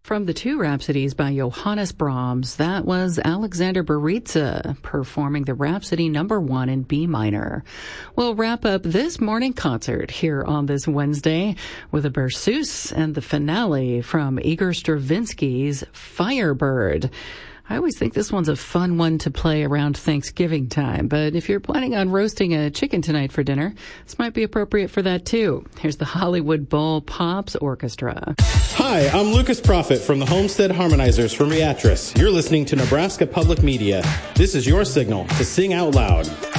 From the two Rhapsodies by Johannes Brahms, that was Alexander Beritza performing the Rhapsody number 1 in B minor. We'll wrap up this morning concert here on this Wednesday with a Berceuse and the finale from Igor Stravinsky's Firebird. I always think this one's a fun one to play around Thanksgiving time, but if you're planning on roasting a chicken tonight for dinner, this might be appropriate for that too. Here's the Hollywood Bowl Pops Orchestra. Hi, I'm Lucas Prophet from the Homestead Harmonizers from Beatrice. You're listening to Nebraska Public Media. This is your signal to sing out loud.